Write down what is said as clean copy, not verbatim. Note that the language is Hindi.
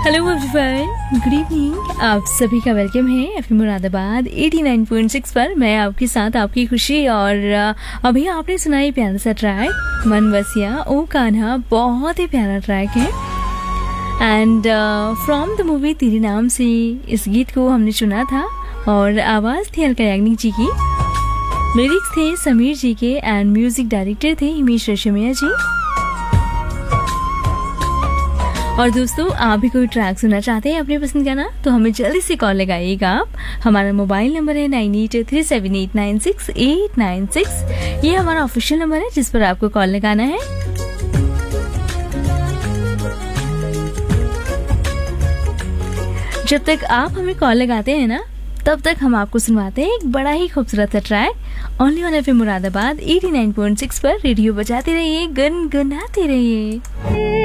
Hello everyone, good evening. आप सभी का वेलकम है एफएम मुरादाबाद 89.6 पर। मैं आपके साथ आपकी खुशी। और अभी आपने सुना ये प्यारा सा ट्रैक मन बसिया ओ कान्हा, बहुत ही प्यारा ट्रैक है। एंड फ्रॉम द मूवी तेरे नाम से इस गीत को हमने चुना था और आवाज़ थी अलका याग्निक जी की, लिरिक्स थे समीर जी के एंड म्यूजिक डायरेक्टर थे हिमेश रेशमिया जी। और दोस्तों, आप भी कोई ट्रैक सुनना चाहते हैं अपने पसंद का ना, तो हमें जल्दी से कॉल लगाइएगा आप। हमारा मोबाइल नंबर है 9837896896। ये हमारा ऑफिशियल नंबर है जिस पर आपको कॉल लगाना है। जब तक आप हमें कॉल लगाते हैं ना, तब तक हम आपको सुनवाते हैं एक बड़ा ही खूबसूरत सा track only on FM Moradabad 89.6 पर। रेडियो बजाते रहिए, गुनगुनाते रहिए।